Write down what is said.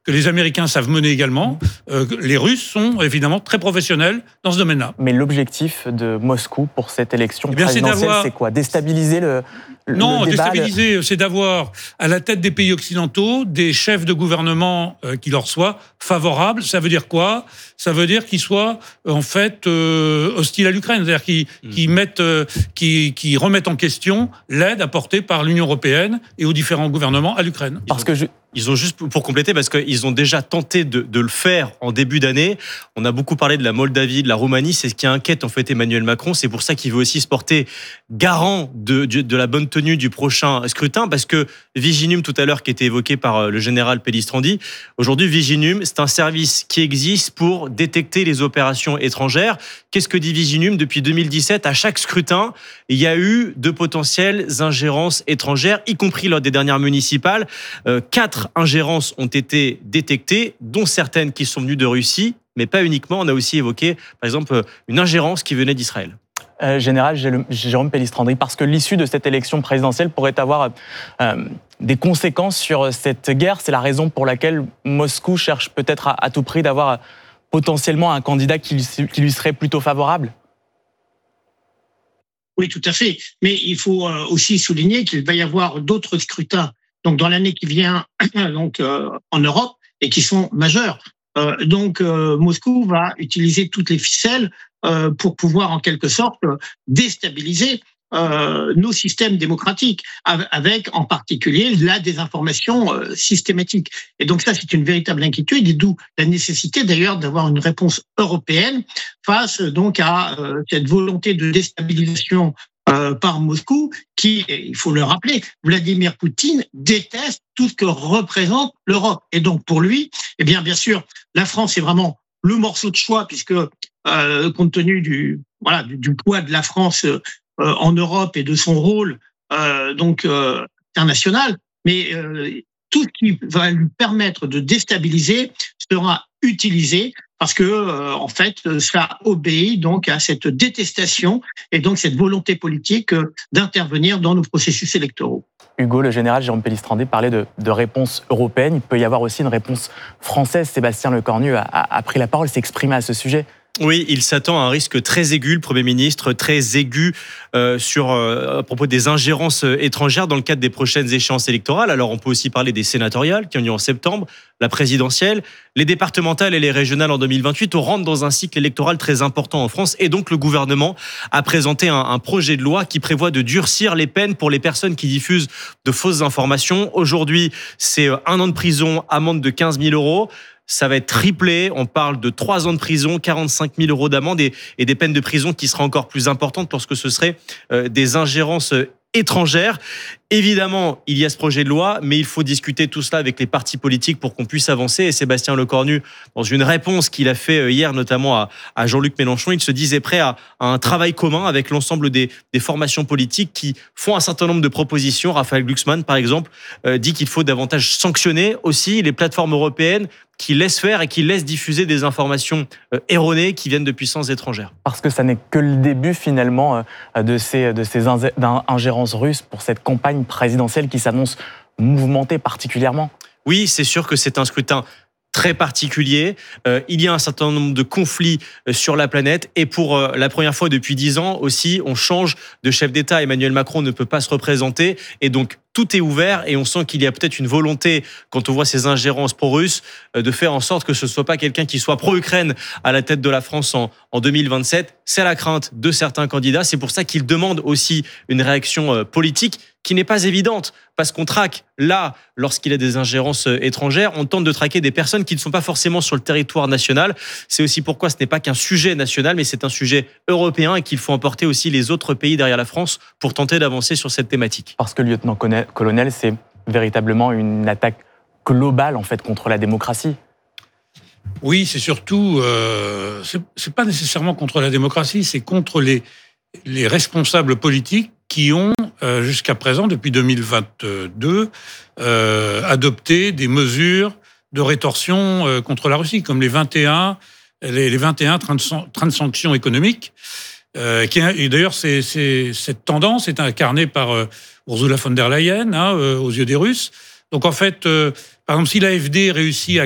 que les Américains savent mener également. Les Russes sont évidemment très professionnels dans ce domaine-là. Mais l'objectif de Moscou pour cette élection présidentielle, c'est quoi? Déstabiliser le Non, débat, déstabiliser, c'est d'avoir à la tête des pays occidentaux des chefs de gouvernement qui leur soient favorables. Ça veut dire quoi? Ça veut dire qu'ils soient en fait hostiles à l'Ukraine, c'est-à-dire qui remettent en question l'aide apportée par l'Union européenne et aux différents gouvernements à l'Ukraine. Ils ont juste, pour compléter, parce qu'ils ont déjà tenté de le faire en début d'année. On a beaucoup parlé de la Moldavie, de la Roumanie. C'est ce qui inquiète en fait Emmanuel Macron. C'est pour ça qu'il veut aussi se porter garant de la bonne tenue du prochain scrutin. Parce que Viginum, tout à l'heure, qui était évoqué par le général Pellistrandi, aujourd'hui, Viginum, c'est un service qui existe pour détecter les opérations étrangères. Qu'est-ce que dit Viginum? Depuis 2017, à chaque scrutin, il y a eu de potentielles ingérences étrangères, y compris lors des dernières municipales. 4 ingérences ont été détectées, dont certaines qui sont venues de Russie, mais pas uniquement. On a aussi évoqué, par exemple, une ingérence qui venait d'Israël. Général Jérôme Pellistrandi, parce que l'issue de cette élection présidentielle pourrait avoir des conséquences sur cette guerre. C'est la raison pour laquelle Moscou cherche peut-être à tout prix d'avoir potentiellement un candidat qui lui serait plutôt favorable. Oui, tout à fait. Mais il faut aussi souligner qu'il va y avoir d'autres scrutins donc dans l'année qui vient en Europe et qui sont majeurs. Moscou va utiliser toutes les ficelles pour pouvoir en quelque sorte déstabiliser nos systèmes démocratiques, avec en particulier la désinformation systématique. Et donc ça, c'est une véritable inquiétude, et d'où la nécessité d'ailleurs d'avoir une réponse européenne face donc à cette volonté de déstabilisation par Moscou, qui, il faut le rappeler, Vladimir Poutine déteste tout ce que représente l'Europe. Et donc pour lui, eh bien sûr, la France est vraiment le morceau de choix, puisque compte tenu du poids de la France en Europe et de son rôle international, mais tout ce qui va lui permettre de déstabiliser sera utilisé, parce que en fait cela obéit donc à cette détestation et donc cette volonté politique d'intervenir dans nos processus électoraux. Hugo, le général Jérôme Pellistrandi parlait de réponse européenne. Il peut y avoir aussi une réponse française. Sébastien Lecornu a pris la parole, s'exprimer à ce sujet. Oui, il s'attend à un risque très aigu, le Premier ministre, très aigu à propos des ingérences étrangères dans le cadre des prochaines échéances électorales. Alors on peut aussi parler des sénatoriales qui ont lieu en septembre, la présidentielle, les départementales et les régionales en 2028. On rentre dans un cycle électoral très important en France, et donc le gouvernement a présenté un projet de loi qui prévoit de durcir les peines pour les personnes qui diffusent de fausses informations. Aujourd'hui, c'est 1 an de prison, amende de 15 000 euros. Ça va être triplé. On parle de 3 ans de prison, 45 000 euros d'amende et des peines de prison qui seraient encore plus importantes lorsque ce serait des ingérences étrangères. Évidemment, il y a ce projet de loi, mais il faut discuter tout cela avec les partis politiques pour qu'on puisse avancer. Et Sébastien Lecornu, dans une réponse qu'il a fait hier, notamment à Jean-Luc Mélenchon, il se disait prêt à un travail commun avec l'ensemble des formations politiques qui font un certain nombre de propositions. Raphaël Glucksmann, par exemple, dit qu'il faut davantage sanctionner aussi les plateformes européennes qui laissent faire et qui laissent diffuser des informations erronées qui viennent de puissances étrangères. Parce que ça n'est que le début finalement de ces ingérences russes pour cette campagne présidentielle qui s'annonce mouvementée particulièrement. Oui, c'est sûr que c'est un scrutin très particulier. Il y a un certain nombre de conflits sur la planète, et pour la première fois depuis 10 ans aussi, on change de chef d'État. Emmanuel Macron ne peut pas se représenter, et donc tout est ouvert, et on sent qu'il y a peut-être une volonté, quand on voit ces ingérences pro-russes, de faire en sorte que ce ne soit pas quelqu'un qui soit pro-Ukraine à la tête de la France en 2027. C'est la crainte de certains candidats. C'est pour ça qu'ils demandent aussi une réaction politique qui n'est pas évidente, parce qu'on traque là, lorsqu'il y a des ingérences étrangères, on tente de traquer des personnes qui ne sont pas forcément sur le territoire national. C'est aussi pourquoi ce n'est pas qu'un sujet national, mais c'est un sujet européen, et qu'il faut emporter aussi les autres pays derrière la France pour tenter d'avancer sur cette thématique. Parce que lieutenant-colonel, c'est véritablement une attaque globale en fait contre la démocratie. Oui, c'est surtout, c'est pas nécessairement contre la démocratie, c'est contre les responsables politiques qui ont, jusqu'à présent, depuis 2022, adopté des mesures de rétorsion contre la Russie, comme les 21 30 sanctions économiques. Et d'ailleurs, cette tendance est incarnée par Ursula von der Leyen, aux yeux des Russes. Donc en fait, par exemple, si l'AfD réussit